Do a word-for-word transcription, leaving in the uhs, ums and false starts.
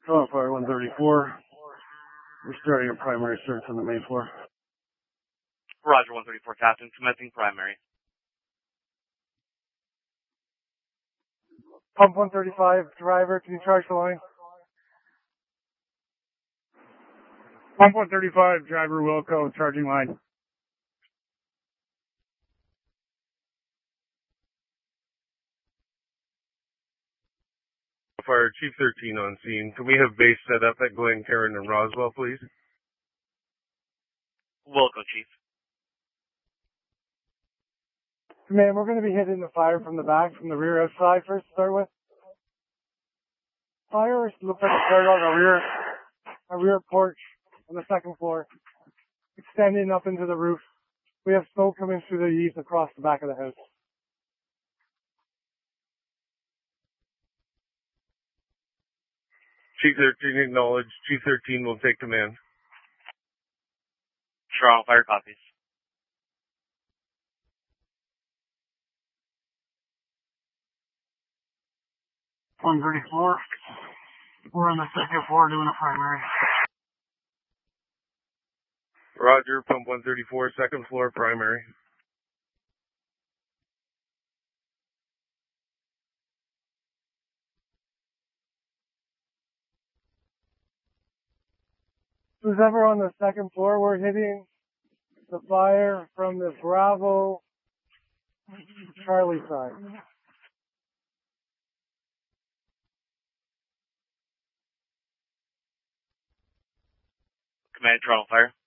Toronto Fire one thirty-four. We're starting a primary search on the main floor. Roger, one thirty-four, Captain. Commencing primary. Pump one thirty-five, driver, can you charge the line? Pump one thirty-five, driver Wilco, charging line. Fire, Chief thirteen on scene. Can we have base set up at Glencairn and Roswell, please? Wilco, Chief. Command, we're going to be hitting the fire from the back, from the rear outside first to start with. Fire looks like it started on our rear, our rear porch on the second floor, extending up into the roof. We have smoke coming through the eaves across the back of the house. Chief thirteen acknowledged. Chief thirteen will take command. Toronto Fire copies. one thirty-four. We're on the second floor doing a primary. Roger, pump one thirty-four, second floor primary. Who's ever on the second floor, we're hitting the fire from the Bravo Charlie side. Command, Toronto Fire.